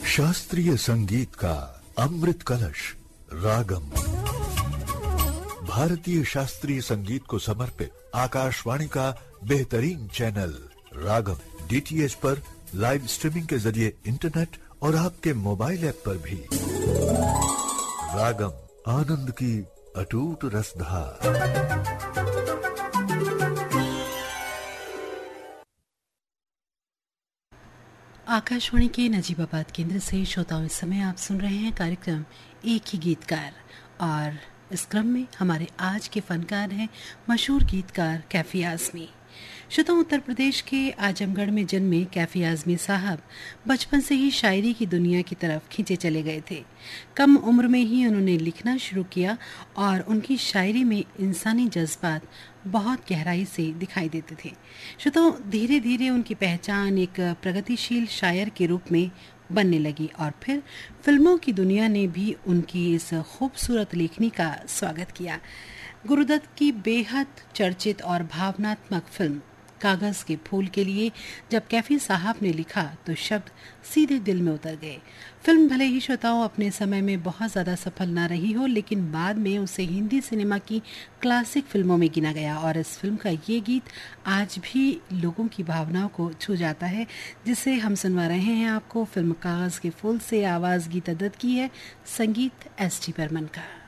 शास्त्रीय संगीत का अमृत कलश रागम। भारतीय शास्त्रीय संगीत को समर्पित आकाशवाणी का बेहतरीन चैनल रागम। डीटीएच पर लाइव स्ट्रीमिंग के जरिए इंटरनेट और आपके मोबाइल ऐप पर भी। रागम, आनंद की अटूट रसधार। आकाशवाणी के नजीबाबाद केंद्र से श्रोताओं, इस समय आप सुन रहे हैं कार्यक्रम एक ही गीतकार, और इस क्रम में हमारे आज के फनकार हैं मशहूर गीतकार कैफी आज़मी। श्रोताओं, उत्तर प्रदेश के आजमगढ़ में जन्मे कैफी आज़मी साहब बचपन से ही शायरी की दुनिया की तरफ खींचे चले गए थे। कम उम्र में ही उन्होंने लिखना शुरू किया और उनकी शायरी में इंसानी जज्बात बहुत गहराई से दिखाई देते थे। श्रोताओं, धीरे धीरे उनकी पहचान एक प्रगतिशील शायर के रूप में बनने लगी और फिर फिल्मों की दुनिया ने भी उनकी इस खूबसूरत लेखनी का स्वागत किया। गुरुदत्त की बेहद चर्चित और भावनात्मक फिल्म कागज के फूल के लिए जब कैफी साहब ने लिखा तो शब्द सीधे दिल में उतर गए। फिल्म भले ही श्रोताओं अपने समय में बहुत ज़्यादा सफल ना रही हो, लेकिन बाद में उसे हिंदी सिनेमा की क्लासिक फिल्मों में गिना गया और इस फिल्म का ये गीत आज भी लोगों की भावनाओं को छू जाता है, जिसे हम सुनवा रहे हैं आपको। फिल्म कागज के फूल से आवाज़ गीता दत्त की है, संगीत एस टी बर्मन का।